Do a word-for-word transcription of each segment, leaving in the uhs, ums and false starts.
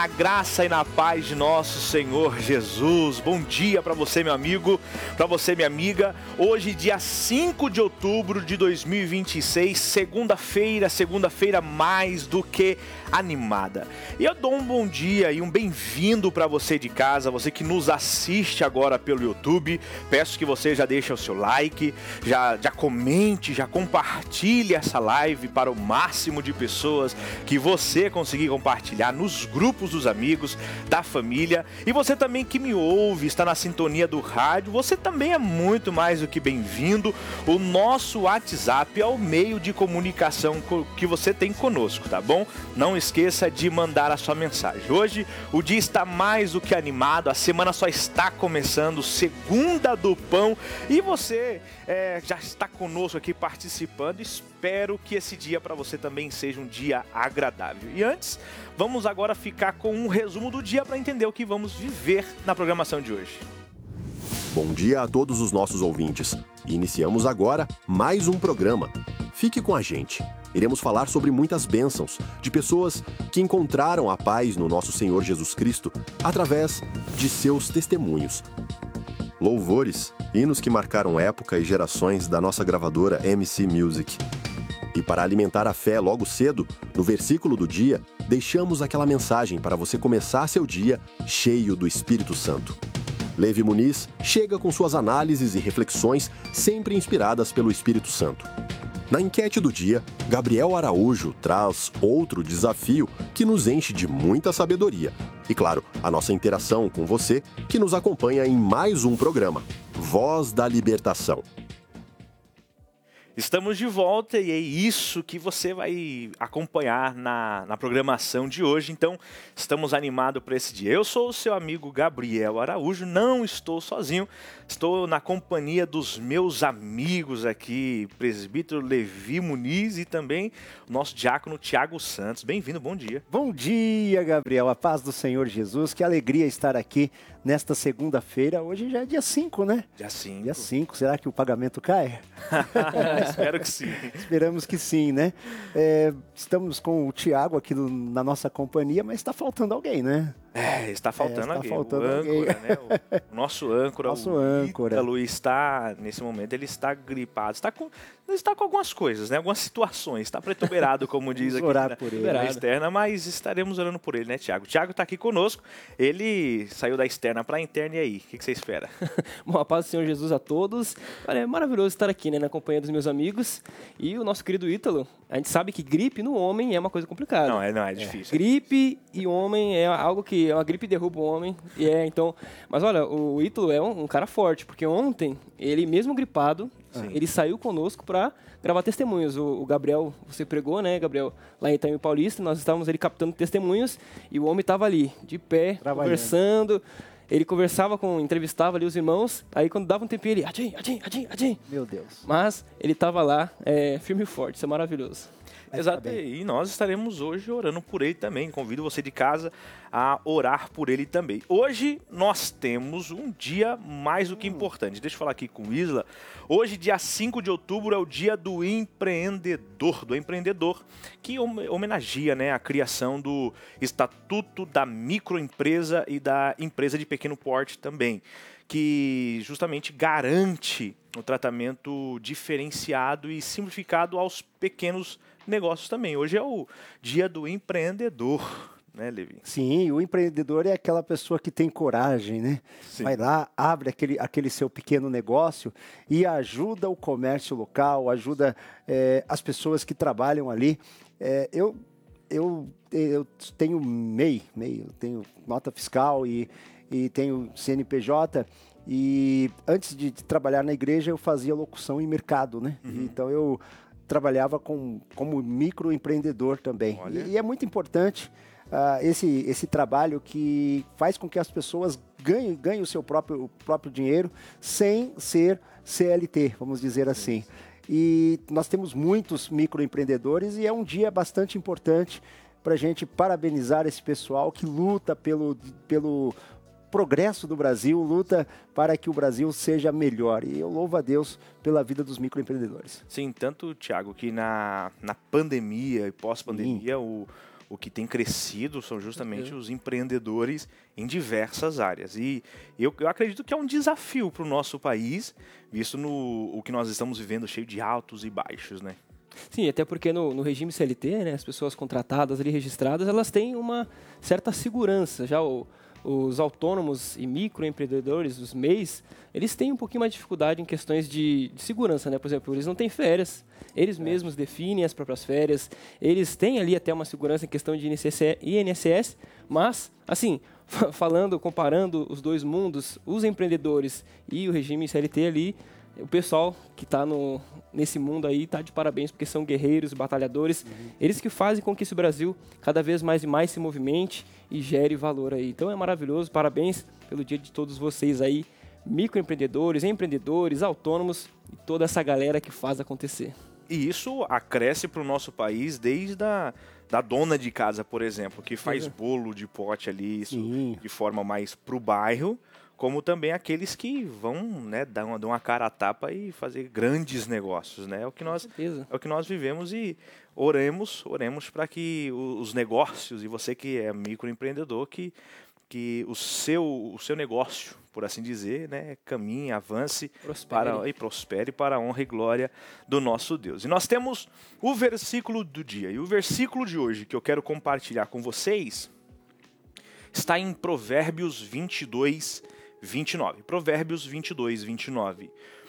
Na graça e na paz de nosso Senhor Jesus. Bom dia para você, meu amigo, para você, minha amiga. Hoje, dia cinco de outubro de dois mil e vinte e seis, segunda-feira, segunda-feira mais do que animada. E eu dou um bom dia e um bem-vindo para você de casa, você que nos assiste agora pelo YouTube. Peço que você já deixe o seu like, já, já comente, já compartilhe essa live para o máximo de pessoas que você conseguir compartilhar nos grupos dos amigos, da família. E você também que me ouve, está na sintonia do rádio, você também é muito mais do que bem-vindo. O nosso WhatsApp é o meio de comunicação que você tem conosco, tá bom? Não esqueça de mandar a sua mensagem. Hoje o dia está mais do que animado, a semana só está começando, segunda do pão, e você é, já está conosco aqui participando. Espero que esse dia para você também seja um dia agradável. E antes, vamos agora ficar com um resumo do dia para entender o que vamos viver na programação de hoje. Bom dia a todos os nossos ouvintes. Iniciamos agora mais um programa. Fique com a gente. Iremos falar sobre muitas bênçãos de pessoas que encontraram a paz no nosso Senhor Jesus Cristo através de seus testemunhos. Louvores, hinos que marcaram época e gerações da nossa gravadora M C Music. E para alimentar a fé logo cedo, no versículo do dia, deixamos aquela mensagem para você começar seu dia cheio do Espírito Santo. Levi Muniz chega com suas análises e reflexões sempre inspiradas pelo Espírito Santo. Na enquete do dia, Gabriel Araújo traz outro desafio que nos enche de muita sabedoria. E claro, a nossa interação com você que nos acompanha em mais um programa, Voz da Libertação. Estamos de volta e é isso que você vai acompanhar na, na programação de hoje. Então, estamos animados para esse dia. Eu sou o seu amigo Gabriel Araújo, não estou sozinho. Estou na companhia dos meus amigos aqui, presbítero Levi Muniz e também o nosso diácono Tiago Santos. Bem-vindo, bom dia. Bom dia, Gabriel. A paz do Senhor Jesus. Que alegria estar aqui nesta segunda-feira. Hoje já é dia cinco, né? Dia cinco. Dia cinco. Será que o pagamento cai? Espero que sim. Esperamos que sim, né? É, estamos com o Tiago aqui no, na nossa companhia, mas está faltando alguém, né? É, está faltando é, está alguém. Faltando o âncora, alguém. né? O, o nosso âncora, nosso o âncora. Ítalo está, nesse momento, ele está gripado. Está com, ele está com algumas coisas, né? Algumas situações. Está protuberado, como diz aqui orar na, por ele. na externa, mas estaremos orando por ele, né, Tiago? O Tiago está aqui conosco. Ele saiu da externa para a interna, e aí? O que, que você espera? Bom, a paz do Senhor Jesus a todos. Olha, é maravilhoso estar aqui, né, na companhia dos meus amigos. E o nosso querido Ítalo, a gente sabe que gripe no homem é uma coisa complicada. Não, é, não, é difícil. É. Gripe e homem é algo que... Uma gripe derruba o homem. E é, então... Mas olha, o Ítalo é um, um cara forte, porque ontem, ele mesmo gripado, Sim. ele saiu conosco para gravar testemunhos. O, o Gabriel, você pregou, né, Gabriel, lá em Itaim Paulista, nós estávamos ali captando testemunhos e o homem estava ali, de pé, conversando. Ele conversava com, entrevistava ali os irmãos, aí quando dava um tempinho ele, adim, adim, adim, adim. Meu Deus. Mas ele estava lá, é, firme e forte, isso é maravilhoso. Exato, e nós estaremos hoje orando por ele também. Convido você de casa a orar por ele também. Hoje nós temos um dia mais do que importante. Deixa eu falar aqui com o Isla. Hoje, dia cinco de outubro, é o dia do empreendedor, do empreendedor, que homenageia, né, a criação do Estatuto da Microempresa e da Empresa de Pequeno Porte também, que justamente garante o tratamento diferenciado e simplificado aos pequenos negócios também. Hoje é o dia do empreendedor, né, Levi? Sim, o empreendedor é aquela pessoa que tem coragem, né? Sim. Vai lá, abre aquele, aquele seu pequeno negócio e ajuda o comércio local, ajuda é, as pessoas que trabalham ali. É, eu, eu, eu tenho M E I, M E I, eu tenho nota fiscal e, e tenho C N P J. E antes de, de trabalhar na igreja, eu fazia locução em mercado, né? Uhum. Então eu trabalhava com, como microempreendedor também. E, e é muito importante uh, esse, esse trabalho que faz com que as pessoas ganhem, ganhem o seu próprio, o próprio dinheiro sem ser C L T, vamos dizer assim. E nós temos muitos microempreendedores e é um dia bastante importante para a gente parabenizar esse pessoal que luta pelo, pelo progresso do Brasil, luta para que o Brasil seja melhor. E eu louvo a Deus pela vida dos microempreendedores. Sim, tanto, Tiago, que na, na pandemia e pós-pandemia, o, o que tem crescido são justamente os empreendedores em diversas áreas. E eu, eu acredito que é um desafio para o nosso país, visto no o que nós estamos vivendo cheio de altos e baixos, né? Sim, até porque no, no regime C L T, né, as pessoas contratadas ali, registradas, elas têm uma certa segurança. Já o, os autônomos e microempreendedores, os M E Is, eles têm um pouquinho mais de dificuldade em questões de, de segurança, né? Por exemplo, eles não têm férias, eles é. mesmos definem as próprias férias, eles têm ali até uma segurança em questão de I N S S, mas, assim, falando, comparando os dois mundos, os empreendedores e o regime C L T ali, o pessoal que está nesse mundo aí está de parabéns, porque são guerreiros, batalhadores, uhum. eles que fazem com que esse Brasil cada vez mais e mais se movimente e gere valor aí. Então é maravilhoso, parabéns pelo dia de todos vocês aí, microempreendedores, empreendedores, autônomos e toda essa galera que faz acontecer. E isso acresce para o nosso país desde a da dona de casa, por exemplo, que faz uhum. bolo de pote ali, isso Sim. de forma mais para o bairro, como também aqueles que vão, né, dar uma, dar uma cara a tapa e fazer grandes negócios, né? É o que nós, é o que nós vivemos e oremos, oremos para que os negócios, e você que é microempreendedor, que, que o, seu, o seu negócio, por assim dizer, né, caminhe, avance prospere. Para, e prospere para a honra e glória do nosso Deus. E nós temos o versículo do dia. E o versículo de hoje que eu quero compartilhar com vocês está em Provérbios vinte e dois, vinte e nove. Provérbios vinte e dois, vinte e nove.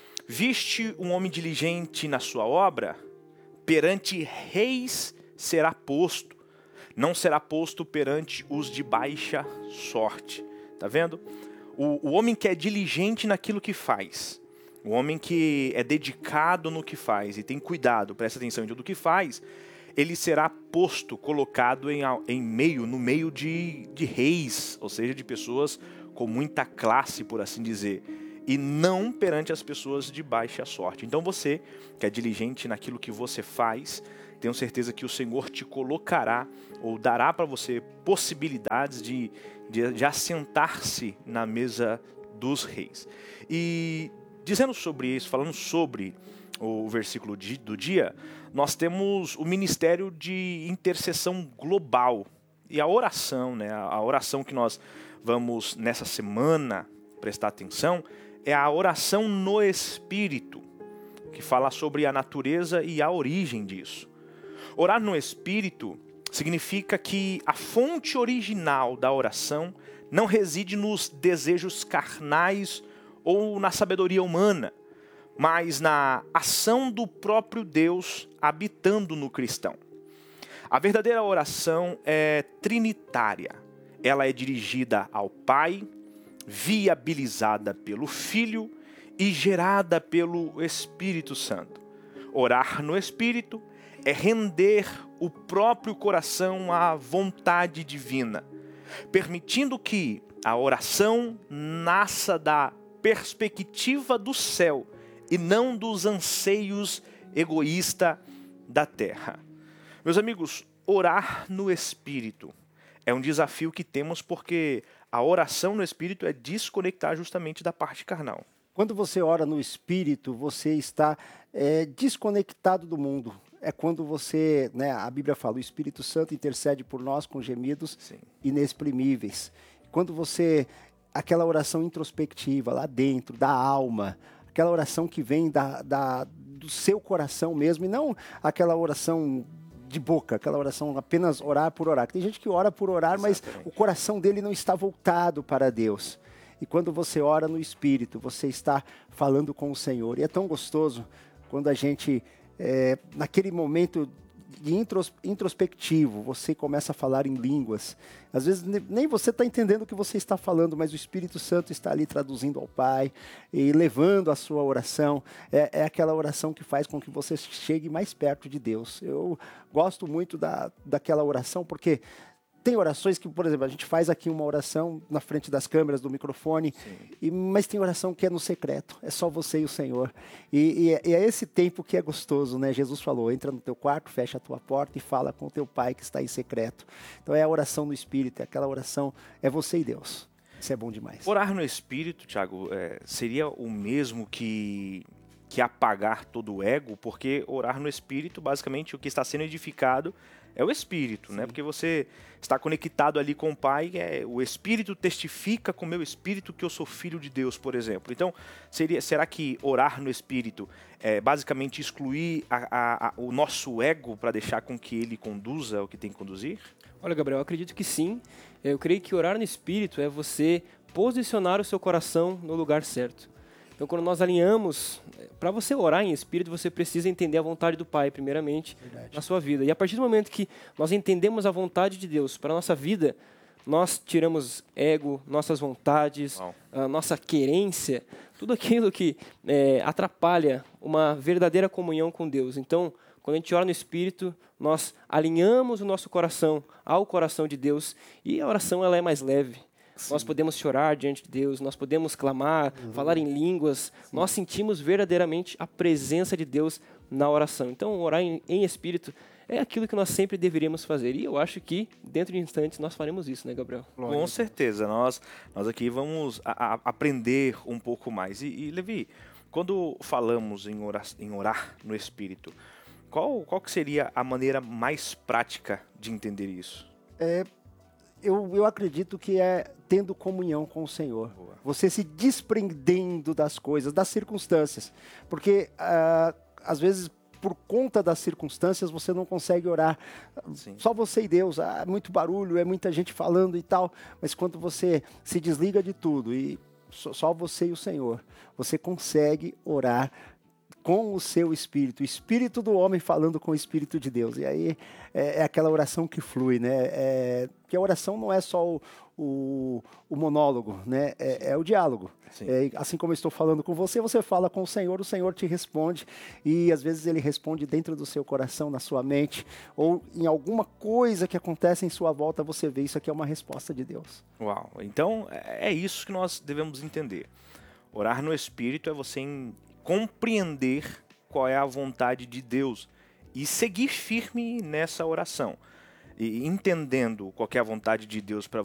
Viste um homem diligente na sua obra? Perante reis será posto, não será posto perante os de baixa sorte. Tá vendo? O, o homem que é diligente naquilo que faz, o homem que é dedicado no que faz e tem cuidado, presta atenção em tudo que faz, ele será posto, colocado em, em meio, no meio de, de reis, ou seja, de pessoas com muita classe, por assim dizer, e não perante as pessoas de baixa sorte. Então você, que é diligente naquilo que você faz, tenho certeza que o Senhor te colocará, ou dará para você possibilidades de, de, de assentar-se na mesa dos reis. E dizendo sobre isso, falando sobre o versículo de, do dia, nós temos o ministério de intercessão global. E a oração, né, a oração que nós vamos nessa semana prestar atenção, é a oração no Espírito, que fala sobre a natureza e a origem disso. Orar no Espírito significa que a fonte original da oração não reside nos desejos carnais ou na sabedoria humana, mas na ação do próprio Deus habitando no cristão. A verdadeira oração é trinitária. Ela é dirigida ao Pai, viabilizada pelo Filho e gerada pelo Espírito Santo. Orar no Espírito é render o próprio coração à vontade divina, permitindo que a oração nasça da perspectiva do céu e não dos anseios egoístas da terra. Meus amigos, orar no Espírito é um desafio que temos porque a oração no Espírito é desconectar justamente da parte carnal. Quando você ora no Espírito, você está é, desconectado do mundo. É quando você, né, a Bíblia fala, o Espírito Santo intercede por nós com gemidos Sim. inexprimíveis. Quando você, aquela oração introspectiva lá dentro, da alma, aquela oração que vem da, da, do seu coração mesmo, e não aquela oração de boca, aquela oração apenas orar por orar. Tem gente que ora por orar, Exatamente. Mas o coração dele não está voltado para Deus. E quando você ora no Espírito, você está falando com o Senhor. E é tão gostoso quando a gente, é, naquele momento de intros, introspectivo, você começa a falar em línguas. Às vezes nem você está entendendo o que você está falando, mas o Espírito Santo está ali traduzindo ao Pai e levando a sua oração. É, é aquela oração que faz com que você chegue mais perto de Deus. Eu gosto muito da, daquela oração porque tem orações que, por exemplo, a gente faz aqui uma oração na frente das câmeras, do microfone, e, mas tem oração que é no secreto, é só você e o Senhor. E, e, é, e é esse tempo que é gostoso, né? Jesus falou, entra no teu quarto, fecha a tua porta e fala com o teu Pai que está em secreto. Então é a oração no Espírito, é aquela oração, é você e Deus. Isso é bom demais. Orar no Espírito, Thiago, é, seria o mesmo que, que apagar todo o ego, porque orar no Espírito, basicamente, o que está sendo edificado é o Espírito, né? Porque você está conectado ali com o Pai, é, o Espírito testifica com o meu Espírito que eu sou filho de Deus, por exemplo. Então, seria, será que orar no Espírito é basicamente excluir a, a, a, o nosso ego para deixar com que ele conduza o que tem que conduzir? Olha, Gabriel, eu acredito que sim. Eu creio que orar no Espírito é você posicionar o seu coração no lugar certo. Então, quando nós alinhamos, para você orar em Espírito, você precisa entender a vontade do Pai, primeiramente, Verdade. na sua vida. E a partir do momento que nós entendemos a vontade de Deus para a nossa vida, nós tiramos ego, nossas vontades, a nossa querência, tudo aquilo que é, atrapalha uma verdadeira comunhão com Deus. Então, quando a gente ora no Espírito, nós alinhamos o nosso coração ao coração de Deus e a oração ela é mais leve. Sim. Nós podemos chorar diante de Deus, nós podemos clamar, uhum. falar em línguas. Sim. Nós sentimos verdadeiramente a presença de Deus na oração. Então, orar em, em Espírito é aquilo que nós sempre deveríamos fazer. E eu acho que, dentro de instantes, nós faremos isso, né, Gabriel? Com certeza. Nós, nós aqui vamos a, a aprender um pouco mais. E, e, Levi, quando falamos em orar, em orar no Espírito, qual, qual que seria a maneira mais prática de entender isso? É... Eu, eu acredito que é tendo comunhão com o Senhor. Boa. Você se desprendendo das coisas, das circunstâncias. Porque, uh, às vezes, por conta das circunstâncias, você não consegue orar. Sim. Só você e Deus. Ah, é muito barulho, é muita gente falando e tal. Mas quando você se desliga de tudo e só, só você e o Senhor, você consegue orar com o seu espírito, o espírito do homem falando com o espírito de Deus. E aí é, é aquela oração que flui, né? É, porque a oração não é só o, o, o monólogo, né? É, é o diálogo. É, assim como eu estou falando com você, você fala com o Senhor, o Senhor te responde e às vezes ele responde dentro do seu coração, na sua mente, ou em alguma coisa que acontece em sua volta, você vê isso aqui é uma resposta de Deus. Uau! Então é isso que nós devemos entender. Orar no Espírito é você em compreender qual é a vontade de Deus e seguir firme nessa oração. E entendendo qual é a vontade de Deus para